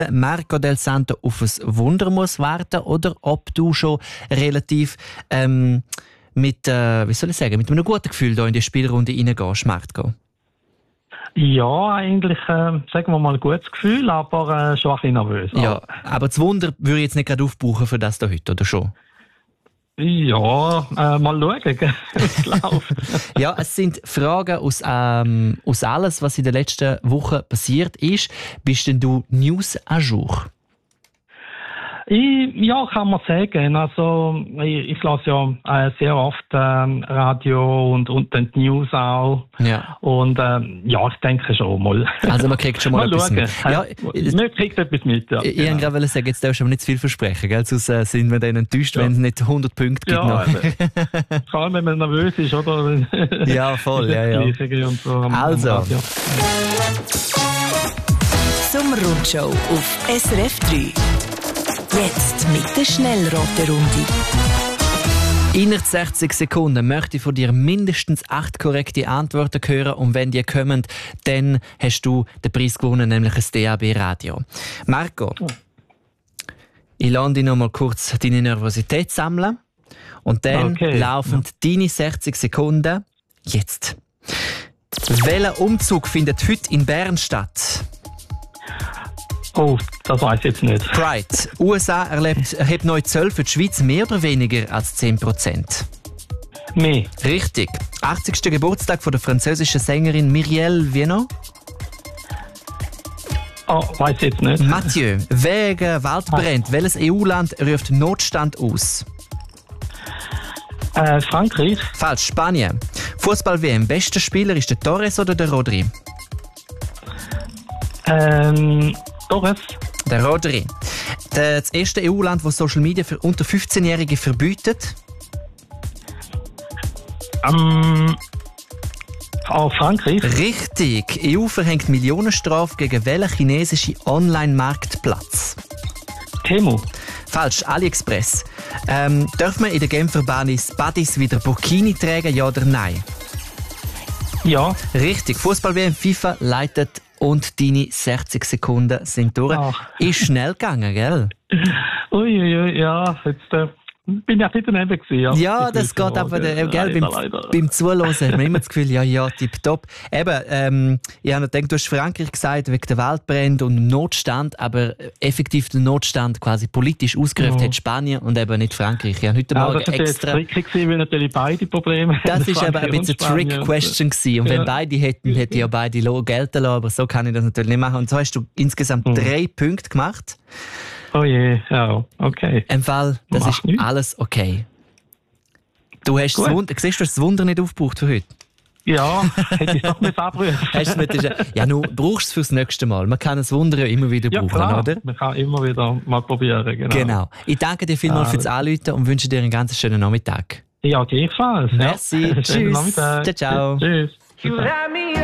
Marco Del Santo auf ein Wunder muss warten oder ob du schon relativ mit einem guten Gefühl da in die Spielrunde reingehst, Marco? Ja, eigentlich, sagen wir mal, ein gutes Gefühl, aber schon ein bisschen nervös. Ja, aber das Wunder würde ich jetzt nicht gerade aufbrauchen für das da heute, oder schon? Ja, mal schauen, wie es läuft. Ja, es sind Fragen aus alles, was in den letzten Wochen passiert ist. Bist denn du News à jour? Ja, kann man sagen. Also, ich lasse ja sehr oft Radio und dann die News auch. Ja. Und ja, ich denke schon mal. Also man kriegt schon mal etwas schauen. mit. Ja, man kriegt etwas mit, ja. Ich wollte gerade sagen, jetzt darfst du aber nicht zu viel versprechen, gell? Sonst sind wir dann enttäuscht, wenn es nicht 100 Punkte gibt. Ja, vor allem, wenn man nervös ist, oder? Ja, voll, ja. Und so also. Radio. Sommerrundschau auf SRF 3. Jetzt mit der Schnellraterunde. Innerhalb 60 Sekunden möchte ich von dir mindestens 8 korrekte Antworten hören und wenn die kommen, dann hast du den Preis gewonnen, nämlich ein DAB-Radio. Marco, ich lasse dich noch mal kurz deine Nervosität sammeln und dann laufen deine 60 Sekunden jetzt. Welcher Umzug findet heute in Bern statt? Oh, das weiß ich jetzt nicht. Pride. USA erhebt neue Zölle für die Schweiz mehr oder weniger als 10%? Mehr. Richtig. 80. Geburtstag von der französischen Sängerin Myriel Vienno? Oh, weiß ich jetzt nicht. Mathieu. Wegen Waldbrand. Welches EU-Land ruft Notstand aus? Frankreich. Falsch. Spanien. Fußball-WM. Bester Spieler ist der Torres oder der Rodri? Torres. Der Rodri. Das erste EU-Land, das Social Media für unter 15-Jährige verbietet? Frankreich. Richtig. EU verhängt Millionenstrafe gegen welchen chinesischen Online-Marktplatz? Temu. Falsch. AliExpress. Darf man in der Genfer Badis wieder Burkini tragen, ja oder nein? Ja. Richtig. Fußball-WM FIFA leitet und deine 60 Sekunden sind durch. Ist schnell gegangen, gell? Uiuiui, ja, jetzt bin ich auch nicht daneben gewesen. Ja, das geht aber, gell, beim Zuhören hat man immer das Gefühl, ja, tipptopp. Eben, ich habe gedacht, du hast Frankreich gesagt, wegen der Waldbrände und Notstand, aber effektiv den Notstand quasi politisch ausgerufen hat Spanien und eben nicht Frankreich. Ich habe heute Morgen das extra... Das war tricky, weil natürlich beide Probleme haben. Das war eben ein bisschen eine Trick-Question gewesen. Und wenn beide hätten ja beide gelten lassen, aber so kann ich das natürlich nicht machen. Und so hast du insgesamt 3 Punkte gemacht. Oh je, ja, okay. Im Fall, das ist alles okay. Du hast das Wunder nicht aufgebraucht für heute? Ja, hätte ich doch nicht abbrüchen. Ja, du brauchst es fürs nächste Mal. Man kann das Wunder ja immer wieder brauchen, klar. Oder? Man kann immer wieder mal probieren, genau. Ich danke dir vielmals fürs Anrufen und wünsche dir einen ganz schönen Nachmittag. Ja, gleichfalls. Merci, tschüss. Nachmittag. Ciao. Tschüss.